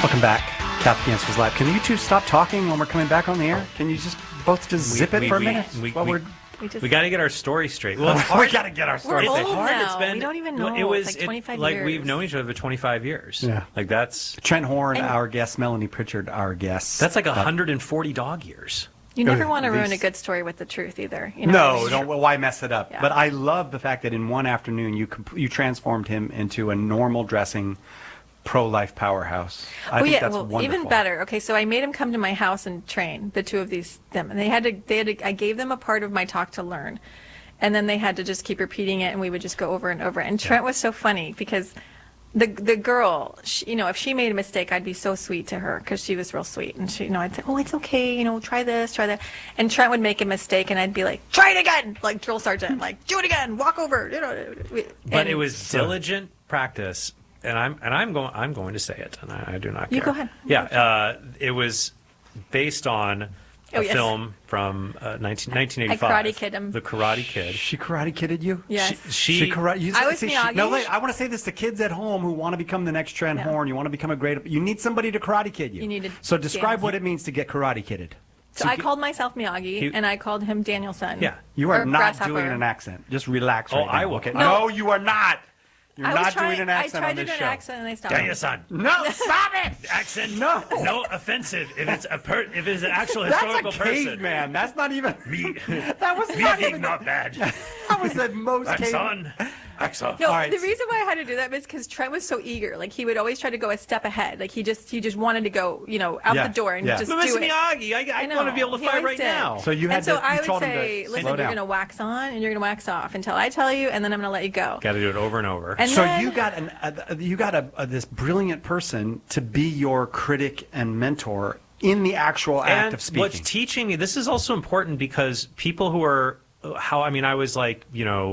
Welcome back. Catholic Answers Live. Can you two stop talking when we're coming back on the air? Can you just both zip it for a minute? We got to get our story straight. Well, we got to get our story We're straight. old now. It's been, we don't even know. It was it's like 25 like years. we've known each other for 25 years. Yeah. Like that's Trent Horn, our guest. Melanie Pritchard, our guest. like 140 dog years. You never want to These- ruin a good story with the truth either. You know? No, don't. Why mess it up? Yeah. But I love the fact that in one afternoon you transformed him into a normal dressing, pro-life powerhouse. I think that's wonderful. Even better. Okay, so I made him come to my house and train the two of them, and they had to. I gave them a part of my talk to learn, and then they had to just keep repeating it, and we would just go over and over. And Trent was so funny because the girl, if she made a mistake, I'd be so sweet to her because she was real sweet, and she, I'd say, oh, it's okay, try this, try that, and Trent would make a mistake, and I'd be like, try it again, like drill sergeant, like do it again, walk over, But it was diligent practice. And I'm going to say it, and I do not care. You go ahead. Yeah, it was based on a yes. film from 1985. I Karate Kid him. The Karate Kid. She karate kidded you? Yes. She I was Miyagi. No, wait. I want to say this to kids at home who want to become the next Trent Horn. You want to become a great. You need somebody to karate kid you. You need to So describe dance. what it means to get karate kidded. So I called myself Miyagi, and I called him Danielson. Yeah. You are or not Grasshopper. doing an accent. Just relax. Oh, right now, I will. Okay. No. No, you are not. You're not doing an accent I on tried this to do show. an accent, and I stopped. Danielson. No, stop it. Accent. No. No offensive. If it's if it's an actual That's historical a person. caveman. That's not even. Me. That was Me not being even. not bad. That was the most Accent. Accent. No, All right. the reason why I had to do that was because Trent was so eager. Like he would always try to go a step ahead. Like he just wanted to go, out Yeah, the door and yeah. just But do Mr. it. Miyagi, I know. want to be able to He fight always right did. now. So you had And so to. I You would told him say, to listen, slow you're down. going to wax on and you're going to wax off until I tell you, and then I'm going to let you go. Got to do it over and over. And So then, you got this brilliant person to be your critic and mentor in the actual act of speaking. What's teaching me, this is also important because people who are, I was like,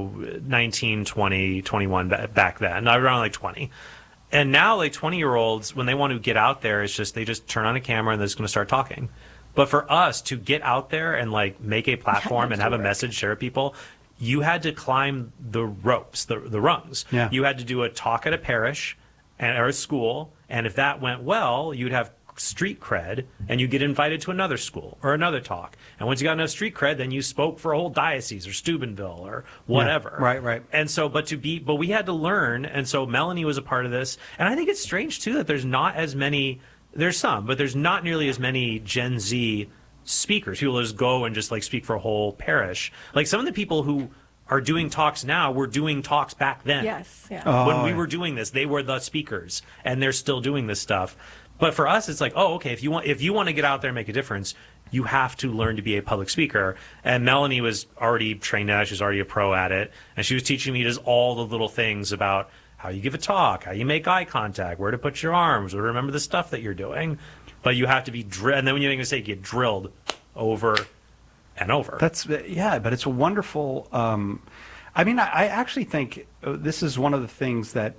19, 20, 21 back then, around like 20. And now like 20-year-olds, when they want to get out there, it's just, they just turn on a camera and they're just going to start talking. But for us to get out there and like make a platform and have a message, share with people, you had to climb the ropes, the rungs. Yeah. You had to do a talk at a parish or a school, and if that went well, you'd have street cred, and you get invited to another school or another talk. And once you got enough street cred, then you spoke for a whole diocese or Steubenville or whatever. Yeah, right. And so, but we had to learn, and so Melanie was a part of this. And I think it's strange too that there's not as many. There's some, but there's not nearly as many Gen Z speakers. People just go and just like speak for a whole parish. Like some of the people who are doing talks now were doing talks back then. yes, yeah. When we were doing this, they were the speakers, and they're still doing this stuff. But for us, it's like, oh, okay, if you want to get out there and make a difference, you have to learn to be a public speaker. And Melanie was already trained in that; she was already a pro at it, and she was teaching me just all the little things about how you give a talk, how you make eye contact, where to put your arms, where to remember the stuff that you're doing. But you have to be drilled, and then when you're going to say, get drilled over and over. But it's a wonderful. I actually think this is one of the things that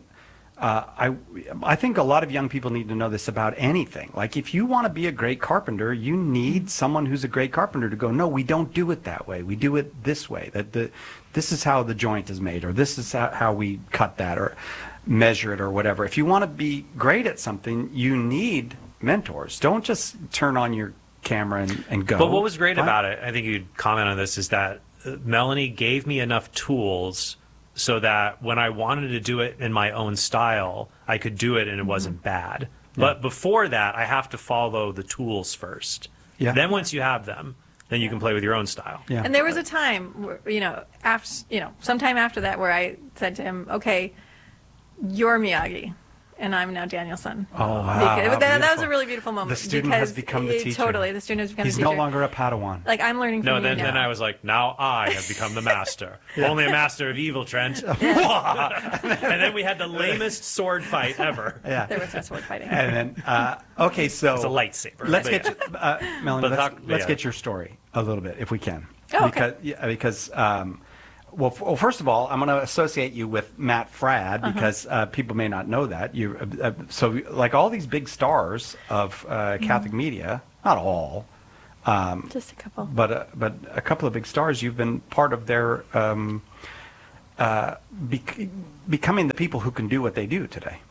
I think a lot of young people need to know this about anything. Like if you want to be a great carpenter, you need someone who's a great carpenter to go, no, we don't do it that way. We do it this way. This is how the joint is made, or this is how we cut that, or measure it, or whatever. If you want to be great at something, you need mentors. Don't just turn on your camera and go. But what was great about it, I think you'd comment on this, is that Melanie gave me enough tools so that when I wanted to do it in my own style, I could do it and it wasn't bad. But before that, I have to follow the tools first. Yeah. Then once you have them, then you can play with your own style. Yeah. And there was a time, where, sometime after that, where I said to him, "Okay, you're Miyagi, and I'm now Danielson." Oh, wow. Because that was Beautiful. a really beautiful moment. The student has because become the teacher. Totally, the student has become He's the teacher. no longer a Padawan. Like I'm learning from you Then now. I was like, now I have become the master. Only a master of evil, Trent. And then we had the lamest sword fight ever. Yeah. There was no sword fighting. And then, okay, so It's a lightsaber. let's But get Melanie. Let's get your story a little bit, if we can. Oh, okay. Because first of all, I'm going to associate you with Matt Fradd because people may not know that. So like all these big stars of Catholic media, not all, Just a couple. but a couple of big stars, you've been part of their becoming the people who can do what they do today.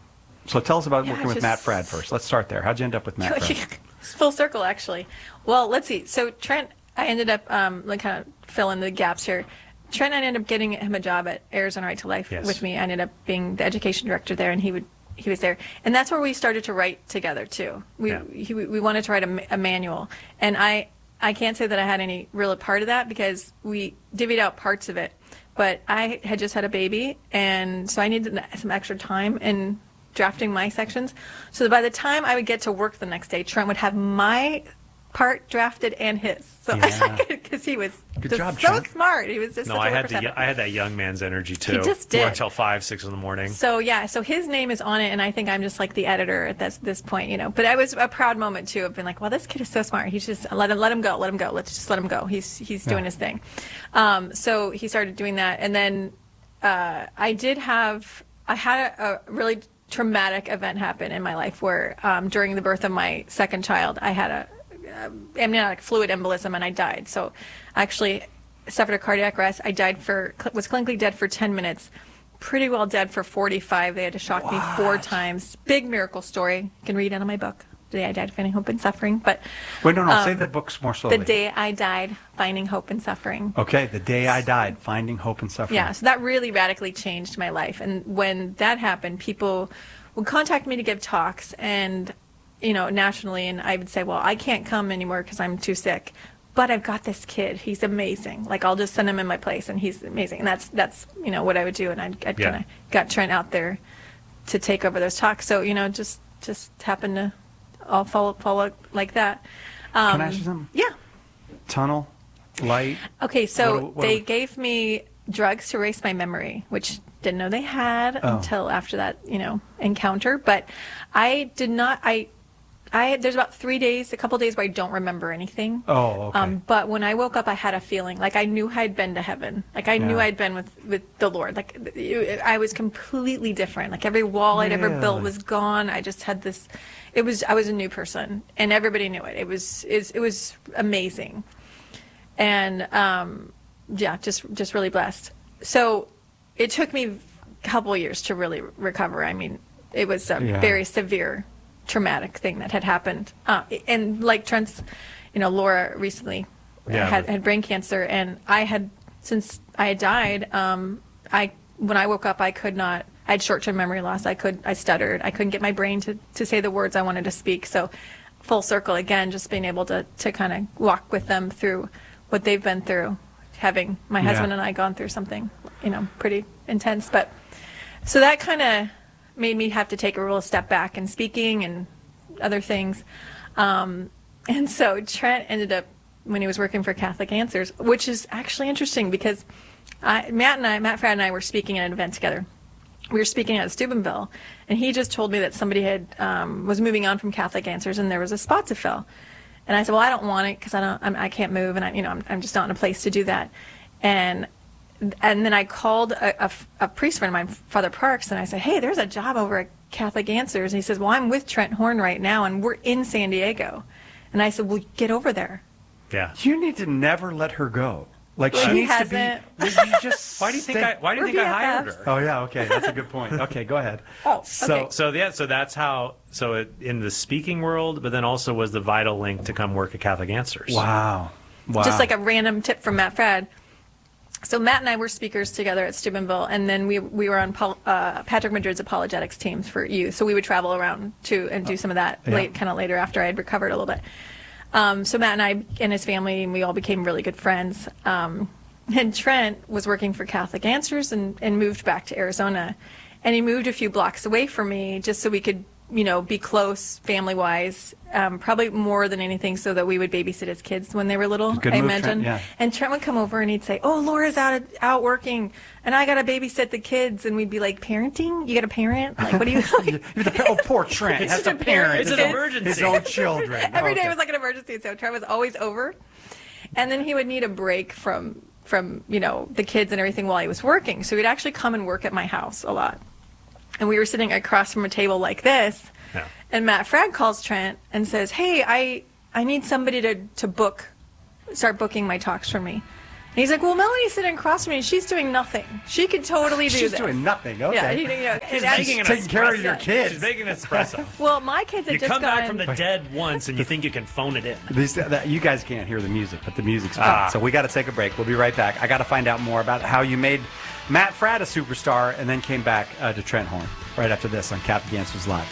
So tell us about Yeah, working with just- Matt Fradd first. Let's start there. How'd you end up with Matt Fradd? It's full circle, actually. Well, let's see. So Trent, I ended up like kind of fill in the gaps here. Trent, I ended up getting him a job at Arizona Right to Life Yes. with me. I ended up being the education director there, and he was there, and that's where we started to write together too. We wanted to write a manual, and I can't say that I had any real part of that because we divvied out parts of it. But I had just had a baby, and so I needed some extra time in drafting my sections. So by the time I would get to work the next day, Trent would have my part drafted and his. So Yeah. because he was Good just job, so Trent. smart. He was just No, such a I had worker. I had that young man's energy too. He just did. Worked till 5, 6 in the morning. So yeah, so his name is on it, and I think I'm just like the editor at this point, you know. But I was a proud moment too of being like, wow, this kid is so smart. He's just let him go. Let's just let him go. He's doing his thing. So he started doing that, and then I had a really traumatic event happen in my life where during the birth of my second child, I had a amniotic fluid embolism and I died. So I actually suffered a cardiac arrest. I was clinically dead for 10 minutes, pretty well dead for 45. They had to shock me 4 times. Big miracle story. You can read it in my book, The Day I Died, Finding Hope and Suffering. But Wait, no, say the books more slowly. The Day I Died, Finding Hope and Suffering. Okay, The Day I Died, Finding Hope and Suffering. Yeah, so that really radically changed my life. And when that happened, people would contact me to give talks and, you know, nationally, and I would say, well, I can't come anymore because I'm too sick. But I've got this kid. He's amazing. Like, I'll just send him in my place, and he's amazing. And that's you know, what I would do. And I'd kind of got Trent out there to take over those talks. So, you know, just happened to all follow like that. Can I ask you something? Yeah. Tunnel, light. Okay, so What they gave me drugs to erase my memory, which didn't know they had until after that, you know, encounter. But I did not. There's about 3 days, a couple days where I don't remember anything. Oh, okay. But when I woke up, I had a feeling like I knew I'd been to heaven. Like I knew I'd been with the Lord. Like I was completely different. Like every wall I'd ever built Really? was gone. I just had this. I was a new person, and everybody knew it. It was amazing, and yeah, just really blessed. So it took me a couple years to really recover. I mean, it was a very severe traumatic thing that had happened, and like Trent's, you know, Laura recently had brain cancer, and since I had died, when I woke up, I had short-term memory loss. I stuttered. I couldn't get my brain to say the words I wanted to speak. So full circle again, just being able to kind of walk with them through what they've been through, having my husband and I gone through something, you know, pretty intense. But so that kind of made me have to take a real step back in speaking and other things. And so Trent ended up, when he was working for Catholic Answers, which is actually interesting because Matt Fradd and I were speaking at an event together. We were speaking at Steubenville, and he just told me that somebody was moving on from Catholic Answers, and there was a spot to fill. And I said, well, I don't want it because I can't move, and I'm just not in a place to do that. And then I called a priest friend of mine, Father Parks, and I said, hey, there's a job over at Catholic Answers. And he says, well, I'm with Trent Horn right now, and we're in San Diego. And I said, well, get over there. Yeah. You need to never let her go. Like Well, she he needs hasn't. to be. You just Why do you think stay- I hired her? Oh yeah, okay, that's a good point. Okay, go ahead. Oh, okay. So that's how. So in the speaking world, but then also was the vital link to come work at Catholic Answers. Wow. Just like a random tip from Matt Fradd. So Matt and I were speakers together at Steubenville, and then we were on Patrick Madrid's apologetics teams for youth. So we would travel around and do some of that later after I had recovered a little bit. So Matt and I and his family, we all became really good friends. And Trent was working for Catholic Answers and moved back to Arizona. And he moved a few blocks away from me just so we could, you know, be close family-wise, probably more than anything so that we would babysit his kids when they were little, Good I move, imagine. Trent, yeah. And Trent would come over and he'd say, oh, Laura's out working, and I got to babysit the kids. And we'd be like, parenting? You got a parent? Like, what do you like? Oh, poor Trent. He has to parent It's an his own- emergency. his own children. Every day Okay. was like an emergency, so Trent was always over. And then he would need a break from you know, the kids and everything while he was working. So he'd actually come and work at my house a lot. And we were sitting across from a table like this, Yeah. and Matt Fradd calls Trent and says, hey, I need somebody to start booking my talks for me. And he's like, well, Melanie's sitting across from me and she's doing nothing. She could totally do She's this. doing nothing. Okay. Yeah, She's and making an taking care of espresso. your kids. She's making an espresso. well, my kids have You just come gone. back from the dead once and you think you can phone it in. You guys can't hear the music, but the music's fun. So we got to take a break. We'll be right back. I got to find out more about how you made Matt Fradd a superstar and then came back to Trent Horn right after this on Catholic Answers Live.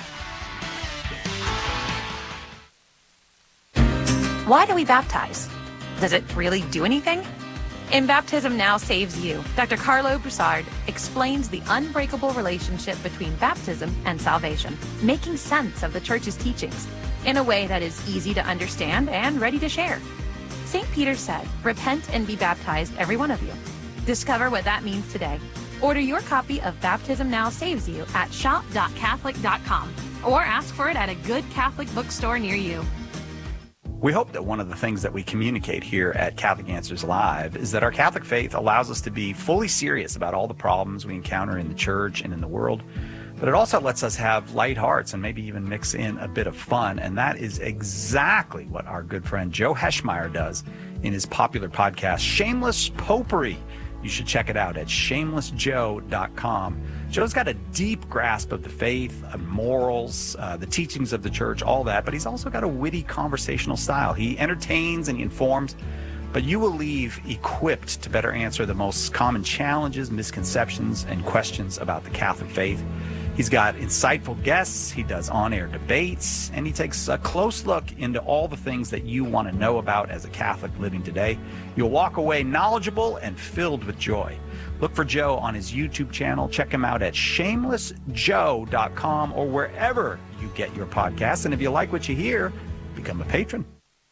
Why do we baptize? Does it really do anything? In Baptism Now Saves You, Dr. Carlo Broussard explains the unbreakable relationship between baptism and salvation, making sense of the Church's teachings in a way that is easy to understand and ready to share. St. Peter said, "Repent and be baptized, every one of you." Discover what that means today. Order your copy of Baptism Now Saves You at shop.catholic.com or ask for it at a good Catholic bookstore near you. We hope that one of the things that we communicate here at Catholic Answers Live is that our Catholic faith allows us to be fully serious about all the problems we encounter in the church and in the world, but it also lets us have light hearts and maybe even mix in a bit of fun, and that is exactly what our good friend Joe Heschmeyer does in his popular podcast, Shameless Popery. You should check it out at shamelessjoe.com. Joe's got a deep grasp of the faith, morals, the teachings of the church, all that, but he's also got a witty conversational style. He entertains and he informs, but you will leave equipped to better answer the most common challenges, misconceptions, and questions about the Catholic faith. He's got insightful guests, he does on-air debates, and he takes a close look into all the things that you want to know about as a Catholic living today. You'll walk away knowledgeable and filled with joy. Look for Joe on his YouTube channel. Check him out at shamelessjoe.com or wherever you get your podcasts. And if you like what you hear, become a patron.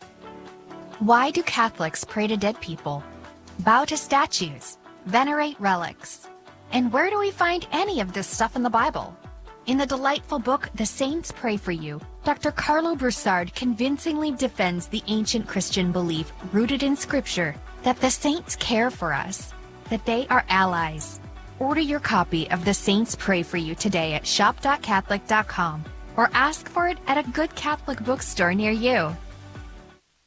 Why do Catholics pray to dead people, bow to statues, venerate relics? And where do we find any of this stuff in the Bible? In the delightful book, The Saints Pray for You, Dr. Carlo Broussard convincingly defends the ancient Christian belief rooted in Scripture that the saints care for us, that they are allies. Order your copy of The Saints Pray for You today at shop.catholic.com or ask for it at a good Catholic bookstore near you.